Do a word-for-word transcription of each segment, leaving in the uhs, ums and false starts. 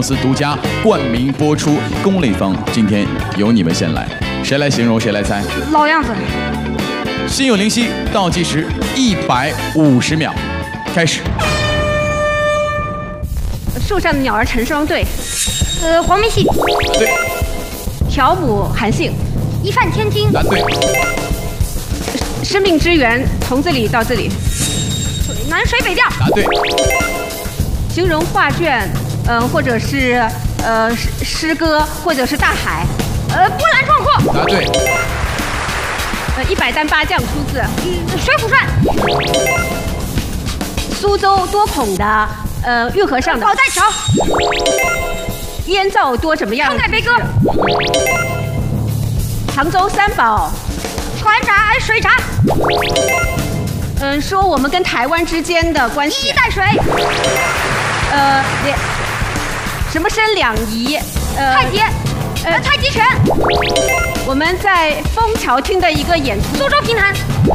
公司独家冠名播出。功利方今天由你们先来，谁来形容谁来猜？ 老样子。 心有灵犀，倒计时一百五十秒，开始。 树上的鸟儿成双对，呃，黄梅戏。 对。 条母韩信，一饭天津。 答对。 生命之源从这里到这里，南水北调。 答对。 形容画卷，嗯、呃，或者是呃诗诗歌，或者是大海，呃，波澜壮阔。 答对。 呃，一百单八将出自《嗯、水浒传》。苏州多孔的，呃，运河上的宝带桥。燕赵多怎么样？慷慨悲歌。杭州三宝，船闸、水闸。嗯，说我们跟台湾之间的关系。一衣带水。呃，什么生两仪？呃，太极。呃，太极拳。我们在枫桥听的一个演出。苏州评弹。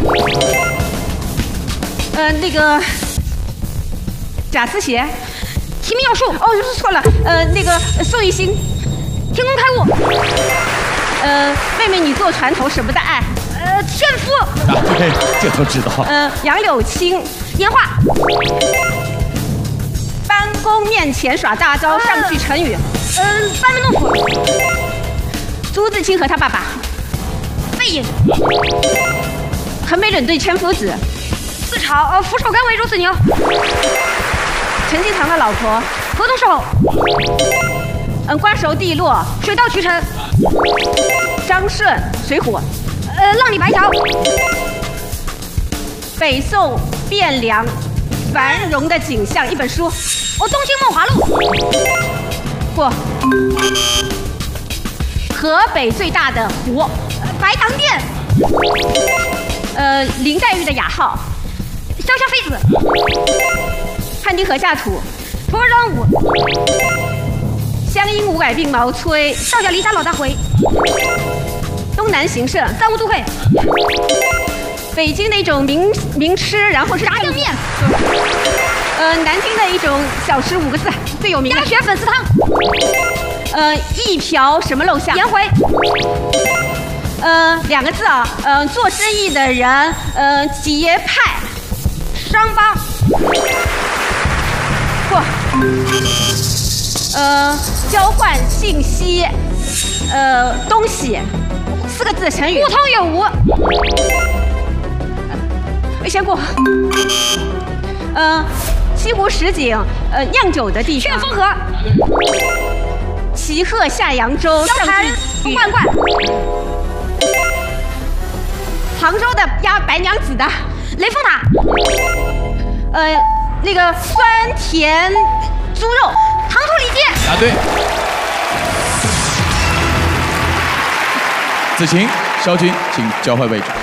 呃，那个贾思勰，奇门要术。哦，错了。呃，那个宋艺星，天工开物。呃，妹妹你坐船头舍不得爱。呃，纤夫。 啊，对，这都知道。 呃，杨柳青，烟画。班公面前耍大招，上句成语。嗯、呃，班门弄斧。朱自清和他爸爸。背影。横眉冷对千夫子。四朝，呃，俯首甘为孺子牛。陈继堂的老婆，河东狮吼。嗯，瓜熟蒂落，水到渠成。张顺，水浒。呃，浪里白条。北宋汴梁繁荣的景象，一本书。哦，东京梦华录。过。河北最大的湖，呃、白糖店。呃，林黛玉的雅号。潇湘妃子。汉丁河下土。锄禾日当午。湘阴五百鬓毛衰，少小离家老大回。东南形胜，三吴都会。北京的一种名名吃，然后是炸酱面。呃，南京的一种小吃，五个字最有名的鸭血粉丝汤。呃，一瓢什么肉馅？颜回。呃，两个字啊，呃，做生意的人，呃，结派，商帮。过。呃，交换信息，呃，东西，四个字的成语。互通有无。没先过。呃，西湖十景，呃，酿酒的地方。旋风河。齐鹤下扬州，上句罐罐。杭州的压白娘子的雷峰塔。呃，那个酸甜猪肉。糖醋里脊。 答对。子晴、肖军，请交换位置。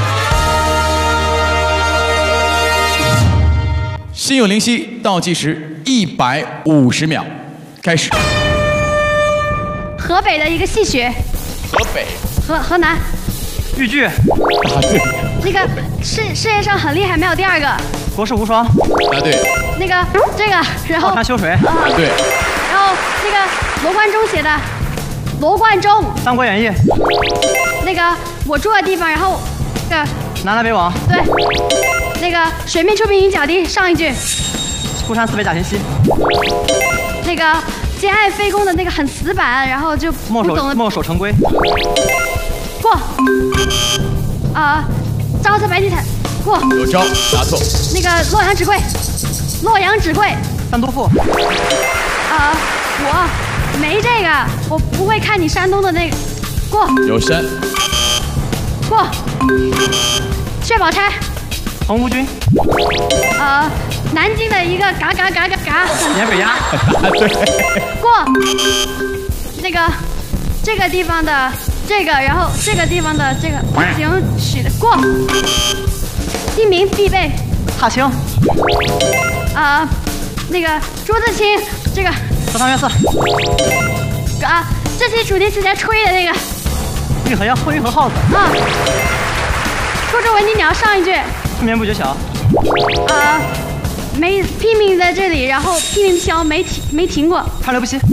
心有灵犀，倒计时一百五十秒，开始。 河北的一个戏曲。 河北。 河河南。 豫剧。 答对。 那个世世界上很厉害，没有第二个。 国士无双。 答对。 那个这个，然后。 奥滩修水。 答对。 然后那个罗贯中写的，罗贯中。 三国演义。 那个我住的地方，然后那个南来北往。 对。那个水面出平行脚地，上一句。 孤山寺北贾行西。 那个兼爱非攻的那个很死板，然后就墨守墨守成规。 过。啊、呃，招财白地毯。过。 有招，答错。 那个洛阳纸贵，洛阳纸贵。 三都赋。 啊、呃，我没这个，我不会看你山东的那个。过。 有山。 过。薛宝钗。 红巾军。 呃，南京的一个嘎嘎嘎嘎嘎。 盐水鸭。 答对。 过。那个这个地方的这个，然后这个地方的这个行取的过。地名必备。 踏青。 啊、呃，那个朱自清这个。 荷塘月色。 啊，这期主题曲在吹的那个。 运河要运河耗子。 啊。说着文姬鸟上一句。 睡眠不觉晓。 啊、呃，没拼命在这里，然后拼命飘，没停没停过。 川流不息。